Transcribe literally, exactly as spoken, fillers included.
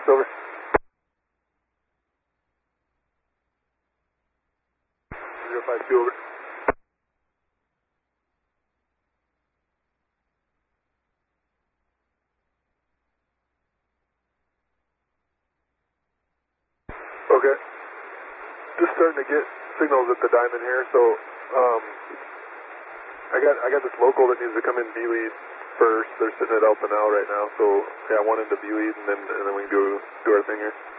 six, over. zero five two, over. Okay. Just starting to get signals at the diamond here, so um, I got I got this local that needs to come in B lead first. They're sitting at Alpha now right now, so yeah, one into B lead, and then and then we can go do our thing here.